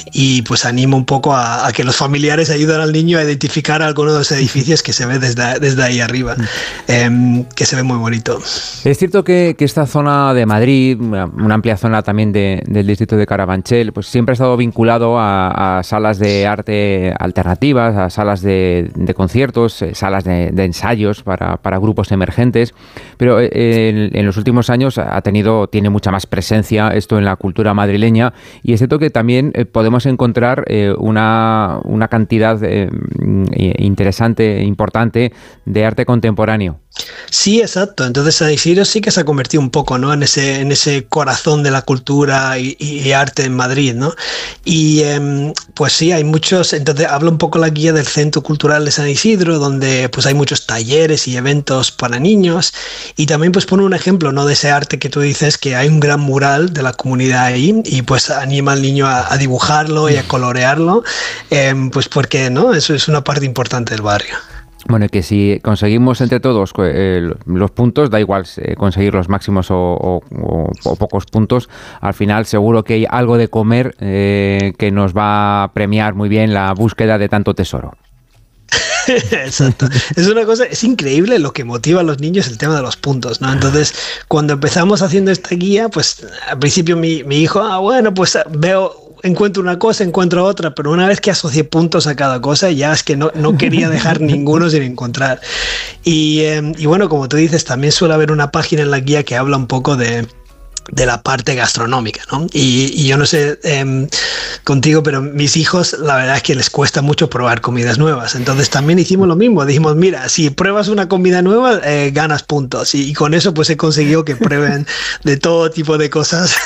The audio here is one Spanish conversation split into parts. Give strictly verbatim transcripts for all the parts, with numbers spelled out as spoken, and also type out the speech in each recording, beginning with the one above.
y pues animo un poco a, a que los familiares ayuden al niño a identificar algunos de los edificios que se ve desde, desde ahí arriba, eh, que se ve muy bonito. Es cierto que, que esta zona de Madrid, una amplia zona también de, del distrito de Carabanchel, pues siempre ha estado vinculado a, a salas de arte alternativas, a salas de, de conciertos, salas de, de ensayos para, para grupos emergentes, pero en, en los últimos años ha tenido, tiene mucha más presencia esto en la cultura madrileña, y es cierto que también podemos encontrar eh, una, una cantidad eh, interesante, importante de arte contemporáneo. Sí, exacto. Entonces San Isidro sí que se ha convertido un poco, ¿no?, en ese, en ese corazón de la cultura y, y arte en Madrid, ¿no? Y eh, pues sí, hay muchos. Entonces habla un poco la guía del Centro Cultural de San Isidro, donde pues hay muchos talleres y eventos para niños, y también pues pone un ejemplo, ¿no?, de ese arte que tú dices, que hay un gran mural de la comunidad ahí, y pues anima al niño a, a dibujarlo y a colorearlo, eh, pues porque, ¿no?, eso es una parte importante del barrio. Bueno, y que si conseguimos entre todos eh, los puntos, da igual eh, conseguir los máximos o, o, o, o pocos puntos, al final seguro que hay algo de comer eh, que nos va a premiar muy bien la búsqueda de tanto tesoro. Exacto. Es una cosa, es increíble lo que motiva a los niños el tema de los puntos, ¿no? Entonces, cuando empezamos haciendo esta guía, pues al principio mi, mi hijo, ah, bueno, pues veo... encuentro una cosa, encuentro otra, pero una vez que asocié puntos a cada cosa, ya es que no, no quería dejar ninguno sin encontrar. Y, eh, y bueno, como tú dices, también suele haber una página en la guía que habla un poco de... de la parte gastronómica, ¿no? Y, y yo no sé eh, contigo, pero mis hijos, la verdad es que les cuesta mucho probar comidas nuevas. Entonces también hicimos lo mismo. Dijimos, mira, si pruebas una comida nueva, eh, ganas puntos. Y, y con eso pues he conseguido que prueben de todo tipo de cosas.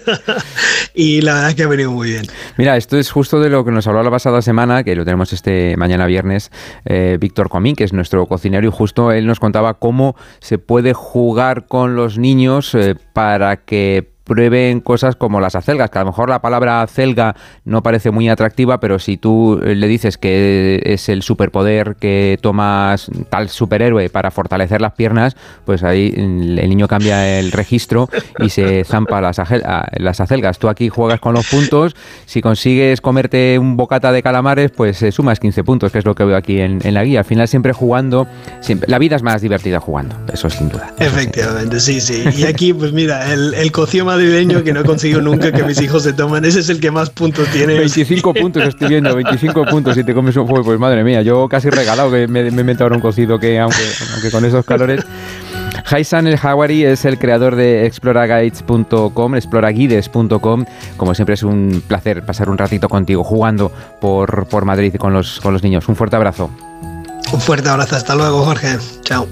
Y la verdad es que ha venido muy bien. Mira, esto es justo de lo que nos habló la pasada semana, que lo tenemos este mañana viernes, eh, Víctor Comín, que es nuestro cocinero, y justo él nos contaba cómo se puede jugar con los niños eh, para que que prueben cosas como las acelgas, que a lo mejor la palabra acelga no parece muy atractiva, pero si tú le dices que es el superpoder que tomas tal superhéroe para fortalecer las piernas, pues ahí el niño cambia el registro y se zampa las, las acelgas. Tú aquí juegas con los puntos, si consigues comerte un bocata de calamares, pues eh, sumas quince puntos, que es lo que veo aquí en, en la guía. Al final siempre jugando, siempre, la vida es más divertida jugando, eso sin duda. Efectivamente, sí, sí. Y aquí, pues mira, el, el cocido madrileño que no he conseguido nunca que mis hijos se toman, ese es el que más puntos tiene. veinticinco puntos estoy viendo, veinticinco puntos si te comes un juego, pues madre mía, yo casi regalado que me, me meto ahora un cocido que aunque, aunque con esos calores. Haisan El Hawari es el creador de exploraguides punto com, exploraguides punto com. Como siempre es un placer pasar un ratito contigo jugando por, por Madrid con los, con los niños. Un fuerte abrazo. Un fuerte abrazo, hasta luego, Jorge. Chao.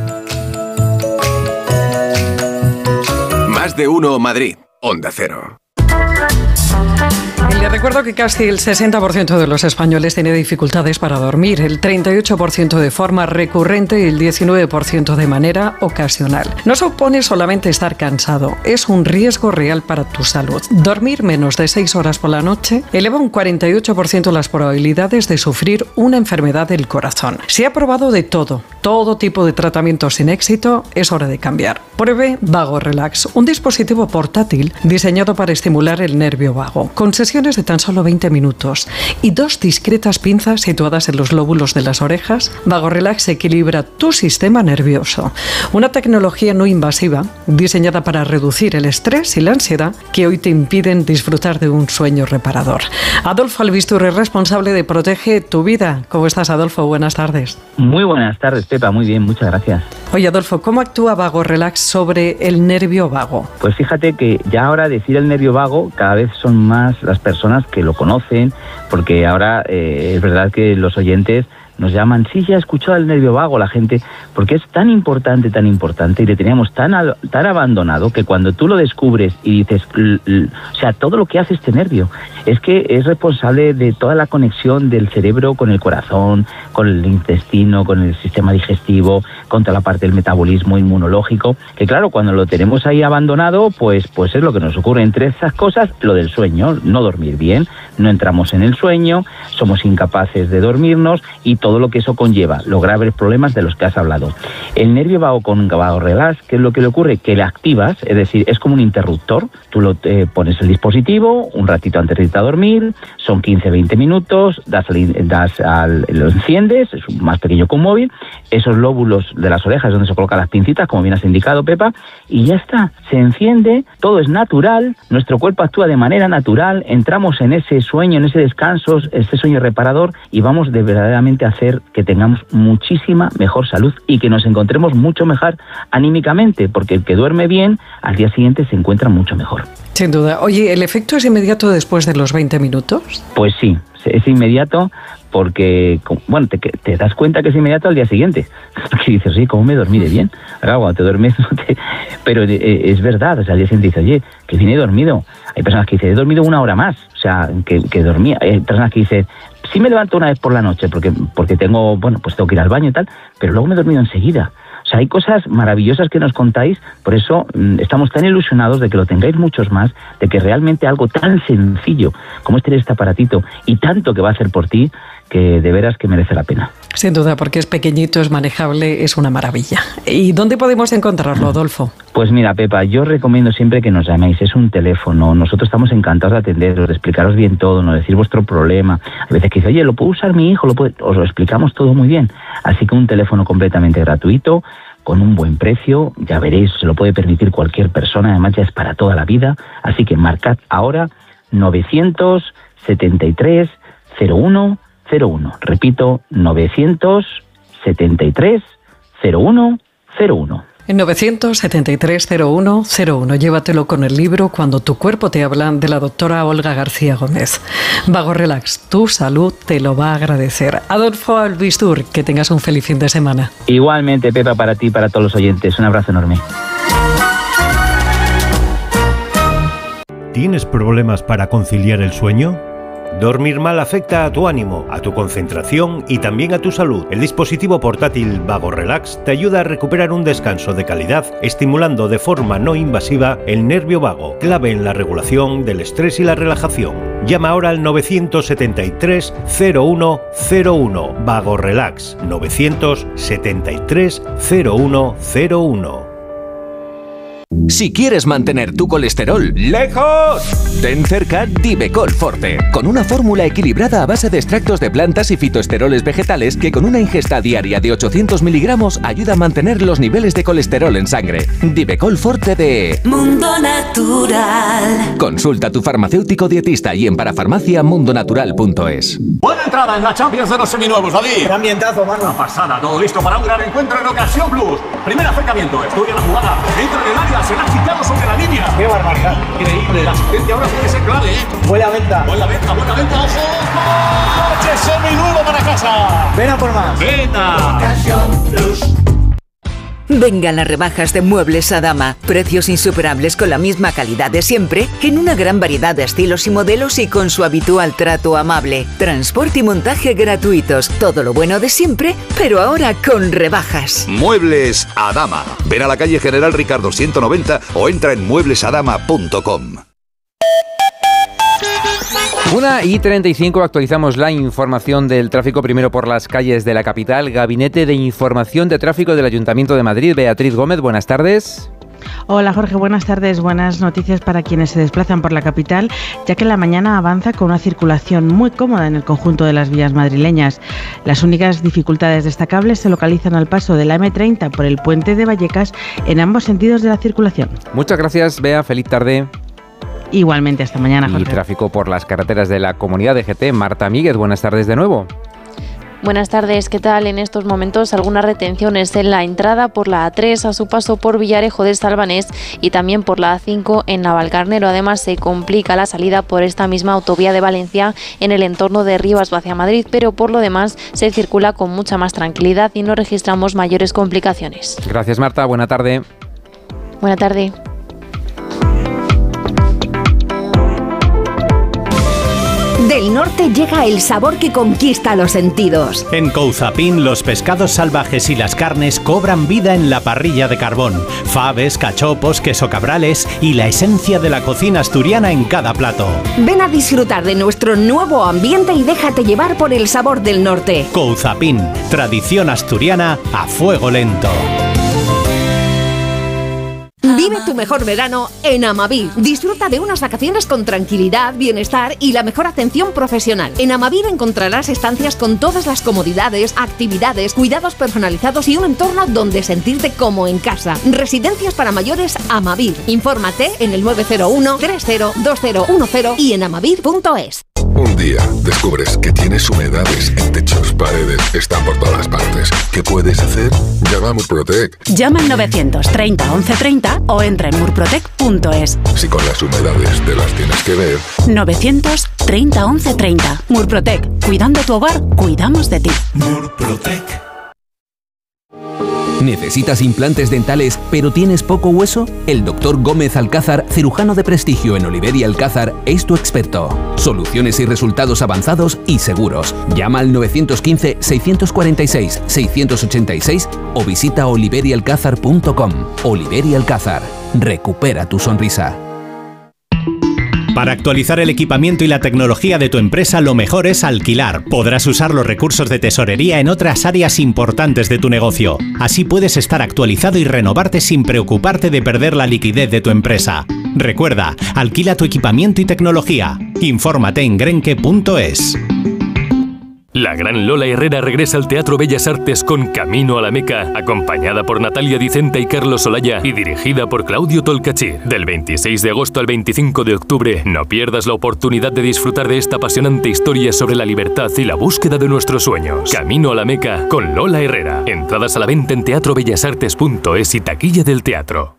Más de uno Madrid, Onda Cero. Y le recuerdo que casi el sesenta por ciento de los españoles tiene dificultades para dormir, el treinta y ocho por ciento de forma recurrente y el diecinueve por ciento de manera ocasional. No supone solamente estar cansado, es un riesgo real para tu salud. Dormir menos de seis horas por la noche eleva un cuarenta y ocho por ciento las probabilidades de sufrir una enfermedad del corazón. Se ha probado de todo, todo tipo de tratamientos sin éxito, es hora de cambiar. Pruebe Vago Relax, un dispositivo portátil diseñado para estimular el nervio vago, con sesiones de tan solo veinte minutos y dos discretas pinzas situadas en los lóbulos de las orejas. Vago Relax equilibra tu sistema nervioso. Una tecnología no invasiva diseñada para reducir el estrés y la ansiedad que hoy te impiden disfrutar de un sueño reparador. Adolfo Albisturri, responsable de Protege tu Vida. ¿Cómo estás, Adolfo? Buenas tardes. Muy buenas tardes, Pepa. Muy bien, muchas gracias. Oye, Adolfo, ¿cómo actúa Vago Relax sobre el nervio vago? Pues fíjate que ya ahora decir el nervio vago cada vez son más las personas que lo conocen, porque ahora eh, es verdad que los oyentes nos llaman, sí, ya he escuchado el nervio vago, la gente, porque es tan importante, tan importante, y le teníamos tan, al, tan abandonado que cuando tú lo descubres y dices, l, l, o sea, todo lo que hace este nervio, es que es responsable de toda la conexión del cerebro con el corazón, con el intestino, con el sistema digestivo, con toda la parte del metabolismo inmunológico, que claro, cuando lo tenemos ahí abandonado, pues, pues es lo que nos ocurre. Entre esas cosas, lo del sueño, no dormir bien, no entramos en el sueño, somos incapaces de dormirnos, y todo todo lo que eso conlleva, los graves problemas de los que has hablado. El nervio vago con Vago Relax, ¿qué es lo que le ocurre? Que le activas, es decir, es como un interruptor. Tú lo eh, pones el dispositivo un ratito antes de irte a dormir, son quince a veinte minutos, das, das al, lo enciendes, es más pequeño que un móvil, esos lóbulos de las orejas donde se colocan las pincitas, como bien has indicado, Pepa, y ya está, se enciende, todo es natural, nuestro cuerpo actúa de manera natural, entramos en ese sueño, en ese descanso, ese sueño reparador, y vamos de verdaderamente a hacer que tengamos muchísima mejor salud y que nos encontremos mucho mejor anímicamente, porque el que duerme bien, al día siguiente se encuentra mucho mejor. Sin duda. Oye, ¿el efecto es inmediato después de los veinte minutos? Pues sí, es inmediato porque, bueno, te, te das cuenta que es inmediato al día siguiente. Porque dices, sí, ¿cómo me dormí de bien? Ahora, cuando te duermes, no te... pero eh, es verdad, o sea, al día siguiente dices, oye, que vine dormido. Hay personas que dicen, he dormido una hora más, o sea, que, que dormía. Hay personas que dicen, sí me levanto una vez por la noche porque, porque tengo, bueno, pues tengo que ir al baño y tal, pero luego me he dormido enseguida. O sea, hay cosas maravillosas que nos contáis, por eso mmm, estamos tan ilusionados de que lo tengáis muchos más, de que realmente algo tan sencillo como es tener este aparatito y tanto que va a hacer por ti, que de veras que merece la pena. Sin duda, porque es pequeñito, es manejable, es una maravilla. ¿Y dónde podemos encontrarlo, Adolfo? Pues mira, Pepa, yo recomiendo siempre que nos llaméis, es un teléfono, nosotros estamos encantados de atenderos, de explicaros bien todo, no decir vuestro problema. A veces que dice, oye, ¿lo puede usar mi hijo? ¿Lo puede? Os lo explicamos todo muy bien. Así que un teléfono completamente gratuito, con un buen precio, ya veréis, se lo puede permitir cualquier persona, además ya es para toda la vida, así que marcad ahora novecientos setenta y tres cero uno cero uno, repito, novecientos setenta y tres cero uno cero uno. En novecientos setenta y tres cero uno cero uno, llévatelo con el libro Cuando tu cuerpo te habla, de la doctora Olga García Gómez. Vago Relax, tu salud te lo va a agradecer. Adolfo Albistur, que tengas un feliz fin de semana. Igualmente, Pepa, para ti y para todos los oyentes, un abrazo enorme. ¿Tienes problemas para conciliar el sueño? Dormir mal afecta a tu ánimo, a tu concentración y también a tu salud. El dispositivo portátil Vago Relax te ayuda a recuperar un descanso de calidad, estimulando de forma no invasiva el nervio vago, clave en la regulación del estrés y la relajación. Llama ahora al novecientos setenta y tres cero uno cero uno. Vago Relax, novecientos setenta y tres cero uno cero uno. Si quieres mantener tu colesterol lejos, ten cerca Divecol Forte, con una fórmula equilibrada a base de extractos de plantas y fitoesteroles vegetales que con una ingesta diaria de ochocientos miligramos ayuda a mantener los niveles de colesterol en sangre. Divecol Forte de Mundo Natural. Consulta a tu farmacéutico dietista y en parafarmacia mundonatural punto es. Buena entrada en la Champions de los seminuevos, David. Qué ambientazo, mano. Una pasada, todo listo para un gran encuentro en Ocasión Plus. Primer acercamiento, estudia la jugada, entra en el área, se la ha quitado sobre la línea. ¡Qué barbaridad! Increíble, la asistencia ahora puede ser clave, ¿eh? Buena venta. Buena venta, buena venta, ojo. ¡Coche seminuevo para casa! Ven a por más. ¡Venta! Ocasión Plus. Vengan las rebajas de Muebles Adama. Precios insuperables con la misma calidad de siempre, en una gran variedad de estilos y modelos y con su habitual trato amable. Transporte y montaje gratuitos. Todo lo bueno de siempre, pero ahora con rebajas. Muebles Adama. Ven a la calle General Ricardo ciento noventa o entra en muebles adama punto com. una y treinta y cinco, actualizamos la información del tráfico, primero por las calles de la capital. Gabinete de Información de Tráfico del Ayuntamiento de Madrid. Beatriz Gómez, buenas tardes. Hola Jorge, buenas tardes. Buenas noticias para quienes se desplazan por la capital, ya que la mañana avanza con una circulación muy cómoda en el conjunto de las vías madrileñas. Las únicas dificultades destacables se localizan al paso de la eme treinta por el puente de Vallecas en ambos sentidos de la circulación. Muchas gracias, Bea. Feliz tarde. Igualmente, hasta mañana, Jorge. Y tráfico por las carreteras de la Comunidad de G T. Marta Míguez, buenas tardes de nuevo. Buenas tardes, ¿qué tal? En estos momentos algunas retenciones en la entrada por la A tres a su paso por Villarejo de Salvanés y también por la A cinco en Navalcarnero. Además se complica la salida por esta misma autovía de Valencia en el entorno de Rivas hacia Madrid, pero por lo demás se circula con mucha más tranquilidad y no registramos mayores complicaciones. Gracias, Marta, buena tarde. Buena tarde. Del norte llega el sabor que conquista los sentidos. En Couzapin, los pescados salvajes y las carnes cobran vida en la parrilla de carbón. Faves, cachopos, queso cabrales y la esencia de la cocina asturiana en cada plato. Ven a disfrutar de nuestro nuevo ambiente y déjate llevar por el sabor del norte. Couzapin, tradición asturiana a fuego lento. Vive tu mejor verano en Amavir. Disfruta de unas vacaciones con tranquilidad, bienestar y la mejor atención profesional. En Amavir encontrarás estancias con todas las comodidades, actividades, cuidados personalizados y un entorno donde sentirte como en casa. Residencias para mayores Amavir. Infórmate en el nueve cero uno, tres cero, dos cero uno cero y en amavir punto es. Un día descubres que tienes humedades en techos, paredes, están por todas partes. ¿Qué puedes hacer? Llama a Murprotec. Llama al novecientos treinta once treinta o entra en murprotec punto es. Si con las humedades te las tienes que ver. novecientos treinta once treinta. Murprotec. Cuidando tu hogar, cuidamos de ti. Murprotec. ¿Necesitas implantes dentales pero tienes poco hueso? El doctor Gómez Alcázar, cirujano de prestigio en Oliver y Alcázar, es tu experto. Soluciones y resultados avanzados y seguros. Llama al nueve uno cinco, seis cuatro seis, seis ocho seis o visita oliver y alcázar punto com. Oliver y Alcázar. Recupera tu sonrisa. Para actualizar el equipamiento y la tecnología de tu empresa, lo mejor es alquilar. Podrás usar los recursos de tesorería en otras áreas importantes de tu negocio. Así puedes estar actualizado y renovarte sin preocuparte de perder la liquidez de tu empresa. Recuerda, alquila tu equipamiento y tecnología. Infórmate en grenke punto es. La gran Lola Herrera regresa al Teatro Bellas Artes con Camino a la Meca, acompañada por Natalia Dicenta y Carlos Olaya y dirigida por Claudio Tolcachir. Del veintiséis de agosto al veinticinco de octubre, no pierdas la oportunidad de disfrutar de esta apasionante historia sobre la libertad y la búsqueda de nuestros sueños. Camino a la Meca con Lola Herrera. Entradas a la venta en teatro bellas artes punto es y taquilla del teatro.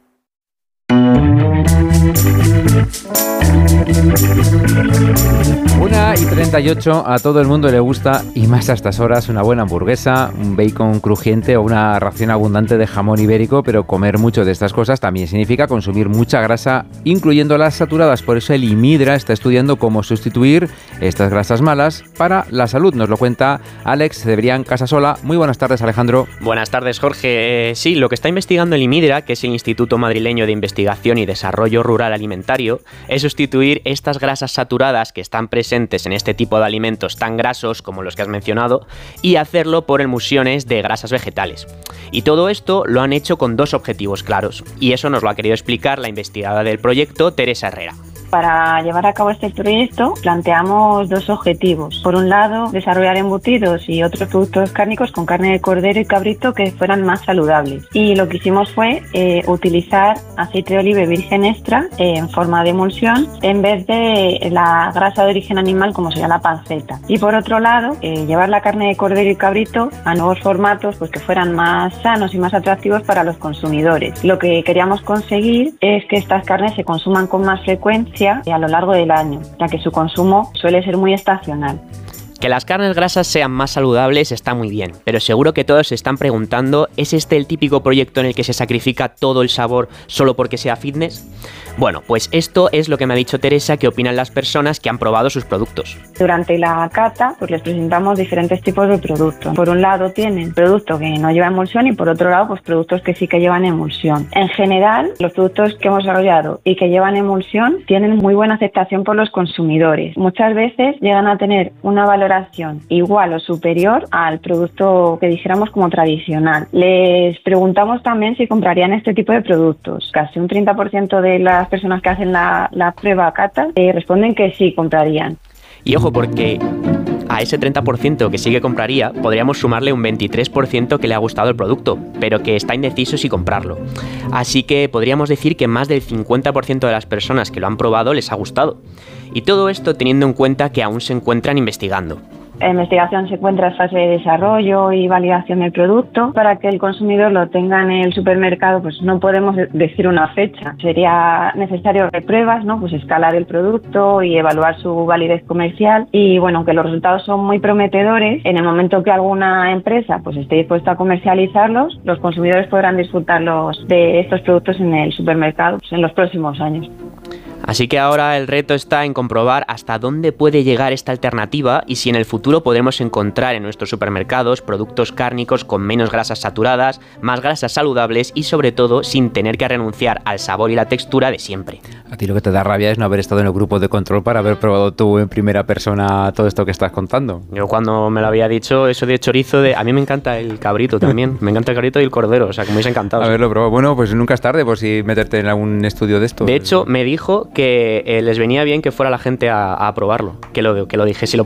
una y treinta y ocho, a todo el mundo le gusta, y más a estas horas, una buena hamburguesa, un bacon crujiente o una ración abundante de jamón ibérico, pero comer mucho de estas cosas también significa consumir mucha grasa, incluyendo las saturadas. Por eso el IMIDRA está estudiando cómo sustituir estas grasas malas para la salud. Nos lo cuenta Alex Cebrián Casasola. Muy buenas tardes, Alejandro. Buenas tardes, Jorge. Eh, sí, lo que está investigando el IMIDRA, que es el Instituto Madrileño de Investigación y Desarrollo Rural Alimentario, es sustituir estas grasas saturadas que están presentes en este tipo de alimentos tan grasos como los que has mencionado y hacerlo por emulsiones de grasas vegetales. Y todo esto lo han hecho con dos objetivos claros, y eso nos lo ha querido explicar la investigada del proyecto, Teresa Herrera. Para llevar a cabo este proyecto planteamos dos objetivos. Por un lado, desarrollar embutidos y otros productos cárnicos con carne de cordero y cabrito que fueran más saludables. Y lo que hicimos fue eh, utilizar aceite de oliva virgen extra eh, en forma de emulsión en vez de la grasa de origen animal como sería la panceta. Y por otro lado, eh, llevar la carne de cordero y cabrito a nuevos formatos pues que fueran más sanos y más atractivos para los consumidores. Lo que queríamos conseguir es que estas carnes se consuman con más frecuencia a lo largo del año, ya que su consumo suele ser muy estacional. Que las carnes grasas sean más saludables está muy bien, pero seguro que todos se están preguntando, ¿es este el típico proyecto en el que se sacrifica todo el sabor solo porque sea fitness? Bueno, pues esto es lo que me ha dicho Teresa que opinan las personas que han probado sus productos. Durante la cata, pues les presentamos diferentes tipos de productos. Por un lado tienen productos que no llevan emulsión y por otro lado, pues productos que sí que llevan emulsión. En general, los productos que hemos desarrollado y que llevan emulsión tienen muy buena aceptación por los consumidores. Muchas veces llegan a tener una valoración igual o superior al producto que dijéramos como tradicional. Les preguntamos también si comprarían este tipo de productos. Casi un treinta por ciento de las personas que hacen la, la prueba cata eh, responden que sí comprarían. Y ojo, porque a ese treinta por ciento que sí que compraría, podríamos sumarle un veintitrés por ciento que le ha gustado el producto, pero que está indeciso si comprarlo. Así que podríamos decir que más del cincuenta por ciento de las personas que lo han probado les ha gustado. Y todo esto teniendo en cuenta que aún se encuentran investigando. La investigación se encuentra en fase de desarrollo y validación del producto. Para que el consumidor lo tenga en el supermercado, pues no podemos decir una fecha. Sería necesario de pruebas, ¿no? Pues escalar el producto y evaluar su validez comercial. Y bueno, aunque los resultados son muy prometedores, en el momento que alguna empresa pues esté dispuesta a comercializarlos, los consumidores podrán disfrutarlos de estos productos en el supermercado pues, en los próximos años. Así que ahora el reto está en comprobar hasta dónde puede llegar esta alternativa y si en el futuro podremos encontrar en nuestros supermercados productos cárnicos con menos grasas saturadas, más grasas saludables y sobre todo sin tener que renunciar al sabor y la textura de siempre. A ti lo que te da rabia es no haber estado en el grupo de control para haber probado tú en primera persona todo esto que estás contando. Yo cuando me lo había dicho, eso de chorizo, de a mí me encanta el cabrito también, me encanta el cabrito y el cordero, o sea que me hubiese encantado. Haberlo probado. Bueno, pues nunca es tarde por si meterte en algún estudio de esto. De hecho, me dijo que eh, les venía bien que fuera la gente a, a probarlo, que lo, que lo dije, si lo,